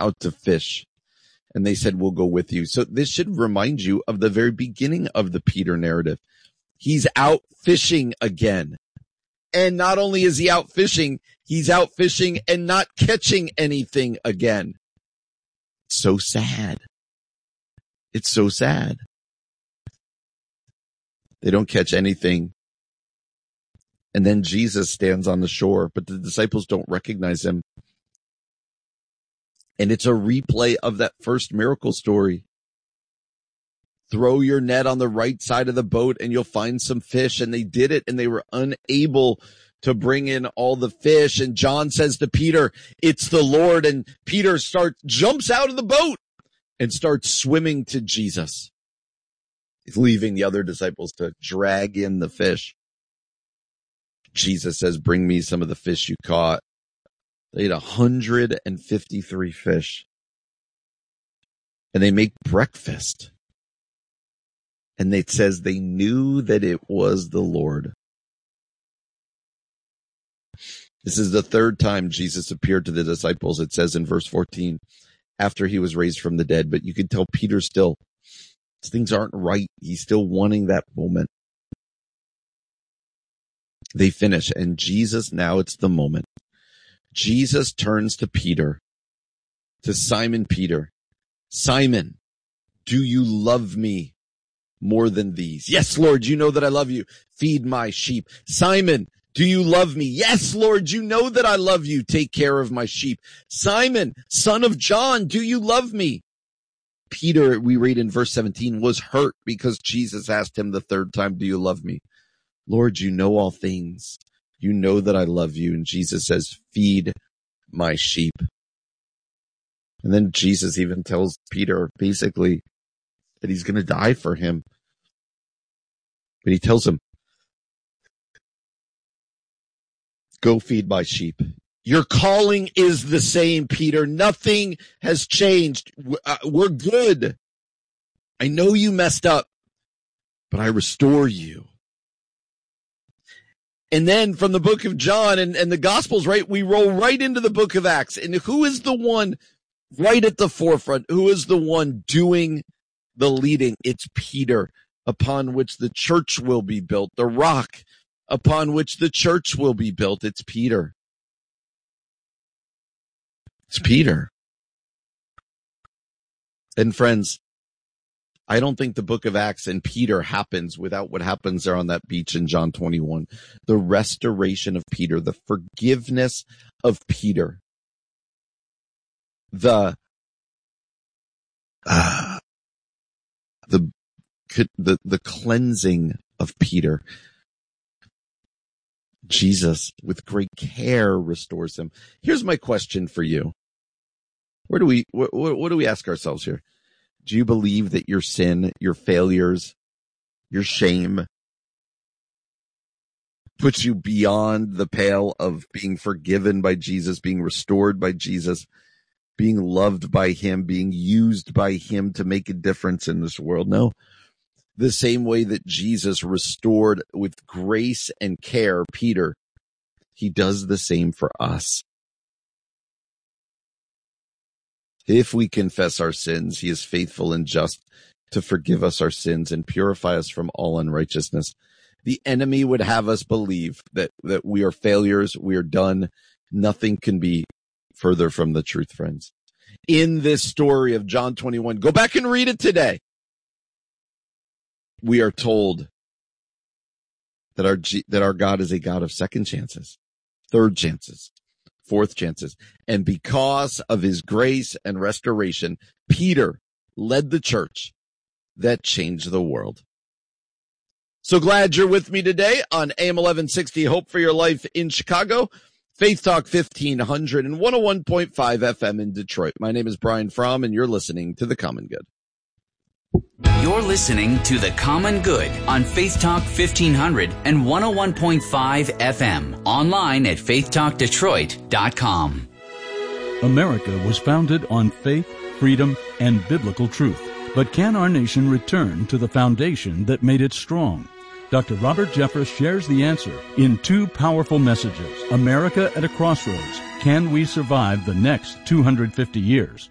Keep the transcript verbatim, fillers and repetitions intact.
out to fish. And they said, we'll go with you. So this should remind you of the very beginning of the Peter narrative. He's out fishing again. And not only is he out fishing, he's out fishing and not catching anything again. It's so sad. It's so sad. They don't catch anything. And then Jesus stands on the shore, but the disciples don't recognize him. And it's a replay of that first miracle story. Throw your net on the right side of the boat and you'll find some fish. And they did it and they were unable to bring in all the fish. And John says to Peter, it's the Lord. And Peter starts, jumps out of the boat and starts swimming to Jesus. He's leaving the other disciples to drag in the fish. Jesus says, bring me some of the fish you caught. They ate one hundred fifty-three fish. And they make breakfast. And it says they knew that it was the Lord. This is the third time Jesus appeared to the disciples. It says in verse fourteen, after he was raised from the dead. But you can tell Peter still, things aren't right. He's still wanting that moment. They finish, and Jesus, now it's the moment. Jesus turns to Peter, to Simon Peter. Simon, do you love me more than these? Yes, Lord, you know that I love you. Feed my sheep. Simon, do you love me? Yes, Lord, you know that I love you. Take care of my sheep. Simon, son of John, do you love me? Peter, we read in verse seventeen, was hurt because Jesus asked him the third time, do you love me? Lord, you know all things. You know that I love you. And Jesus says, feed my sheep. And then Jesus even tells Peter basically that he's going to die for him. But he tells him, go feed my sheep. Your calling is the same, Peter. Nothing has changed. We're good. I know you messed up, but I restore you. And then from the book of John and, and the Gospels, right, we roll right into the book of Acts. And who is the one right at the forefront? Who is the one doing the leading? It's Peter, upon which the church will be built. The rock upon which the church will be built. It's Peter. It's Peter. And friends, I don't think the book of Acts and Peter happens without what happens there on that beach in John twenty-one. The restoration of Peter, the forgiveness of Peter, the, uh, the, the, the cleansing of Peter. Jesus, with great care, restores him. Here's my question for you. Where do we, what, what do we ask ourselves here? Do you believe that your sin, your failures, your shame puts you beyond the pale of being forgiven by Jesus, being restored by Jesus, being loved by him, being used by him to make a difference in this world? No. The same way that Jesus restored with grace and care Peter, he does the same for us. If we confess our sins, he is faithful and just to forgive us our sins and purify us from all unrighteousness. The enemy would have us believe that, that we are failures, we are done. Nothing can be further from the truth, friends. In this story of John twenty-one, go back and read it today. We are told that our, that our God is a God of second chances, third chances, fourth chances. And because of his grace and restoration, Peter led the church that changed the world. So glad you're with me today on A M eleven sixty, Hope for Your Life in Chicago, Faith Talk fifteen hundred and one oh one point five F M in Detroit. My name is Brian Fromm, and you're listening to The Common Good. You're listening to The Common Good on Faith Talk fifteen hundred and one oh one point five F M. Online at faith talk detroit dot com. America was founded on faith, freedom, and biblical truth. But can our nation return to the foundation that made it strong? Doctor Robert Jeffress shares the answer in two powerful messages. America at a Crossroads. Can we survive the next two hundred fifty years?